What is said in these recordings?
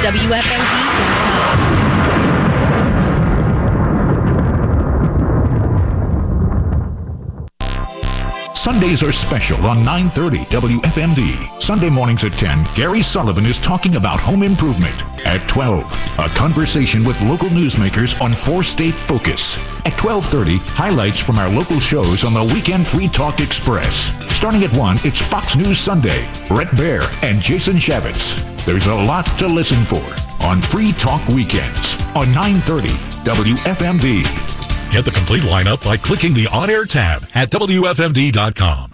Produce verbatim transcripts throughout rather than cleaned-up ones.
W F M D dot com. Sundays are special on nine thirty W F M D. Sunday mornings at ten, Gary Sullivan is talking about home improvement. At twelve, a conversation with local newsmakers on four-state focus. At twelve thirty, highlights from our local shows on the Weekend Free Talk Express. Starting at one, it's Fox News Sunday. Brett Baer and Jason Shavitz. There's a lot to listen for on Free Talk Weekends on nine thirty W F M D. Get the complete lineup by clicking the On-Air tab at W F M D dot com.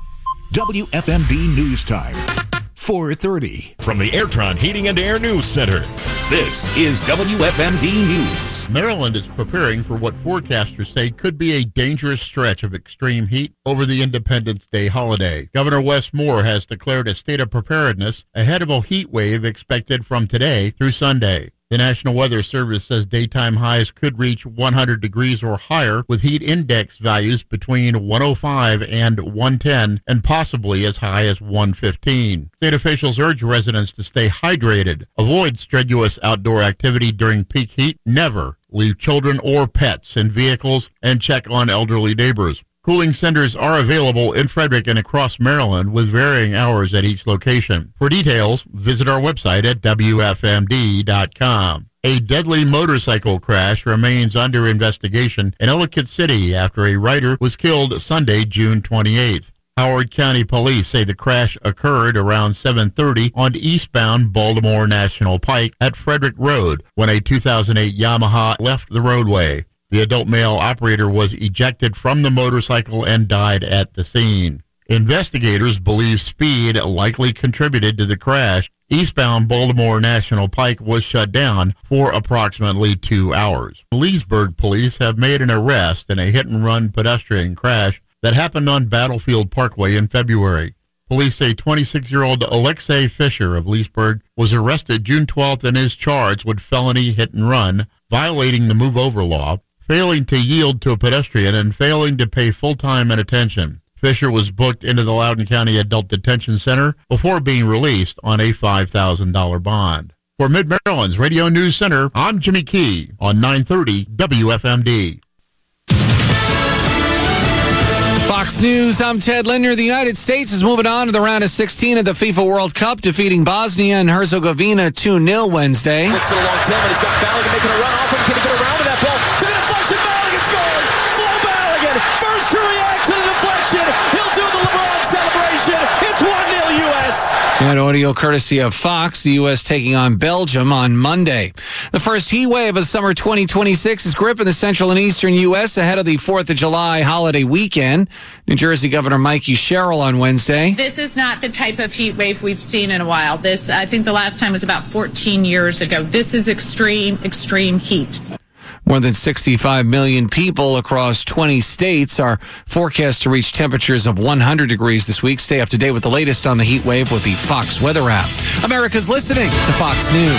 W F M D News Time, four thirty. From the Airtron Heating and Air News Center, this is W F M D News. Maryland is preparing for what forecasters say could be a dangerous stretch of extreme heat over the Independence Day holiday. Governor Wes Moore has declared a state of preparedness ahead of a heat wave expected from today through Sunday. The National Weather Service says daytime highs could reach one hundred degrees or higher, with heat index values between one oh five and one ten, and possibly as high as one fifteen. State officials urge residents to stay hydrated, avoid strenuous outdoor activity during peak heat, never leave children or pets in vehicles, and check on elderly neighbors. Cooling centers are available in Frederick and across Maryland with varying hours at each location. For details, visit our website at W F M D dot com. A deadly motorcycle crash remains under investigation in Ellicott City after a rider was killed Sunday, June twenty-eighth. Howard County Police say the crash occurred around seven thirty on eastbound Baltimore National Pike at Frederick Road when a two thousand eight Yamaha left the roadway. The adult male operator was ejected from the motorcycle and died at the scene. Investigators believe speed likely contributed to the crash. Eastbound Baltimore National Pike was shut down for approximately two hours. Leesburg police have made an arrest in a hit-and-run pedestrian crash that happened on Battlefield Parkway in February. Police say twenty-six-year-old Alexei Fisher of Leesburg was arrested June twelfth and is charged with felony hit-and-run, violating the move-over law, failing to yield to a pedestrian, and failing to pay full time and attention. Fisher was booked into the Loudoun County Adult Detention Center before being released on a five thousand dollars bond. For Mid-Maryland's Radio News Center, I'm Jimmy Key on nine thirty W F M D. Fox News, I'm Ted Linder. The United States is moving on to the round of sixteen of the FIFA World Cup, defeating Bosnia and Herzegovina two nil Wednesday. Flicks it along Tillman. He's got Balogun making a run off him. Can he get around to that ball? To the deflection, Balogun scores! Flo Balogun, first to react to the deflection. He'll do the LeBron celebration. It's one nil U S. That audio courtesy of Fox. The U S taking on Belgium on Monday. The first heat wave of summer twenty twenty-six is gripping the central and eastern U S ahead of the fourth of July holiday weekend. New Jersey Governor Mikey Sherrill on Wednesday. This is not the type of heat wave we've seen in a while. This, I think the last time was about fourteen years ago. This is extreme, extreme heat. More than sixty-five million people across twenty states are forecast to reach temperatures of one hundred degrees this week. Stay up to date with the latest on the heat wave with the Fox Weather app. America's listening to Fox News.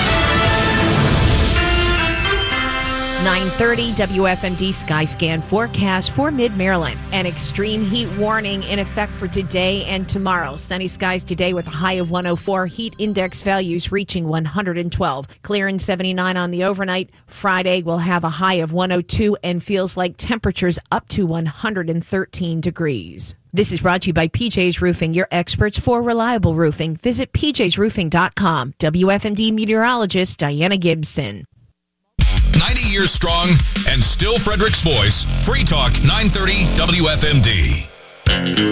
nine thirty W F M D Skyscan forecast for Mid-Maryland. An extreme heat warning in effect for today and tomorrow. Sunny skies today with a high of one oh four. Heat index values reaching one hundred twelve. Clear and seventy-nine on the overnight. Friday will have a high of one oh two and feels like temperatures up to one hundred thirteen degrees. This is brought to you by P J's Roofing, your experts for reliable roofing. Visit P Js roofing dot com. W F M D meteorologist Diana Gibson. ninety years strong and still Frederick's voice. Free Talk nine thirty W F M D.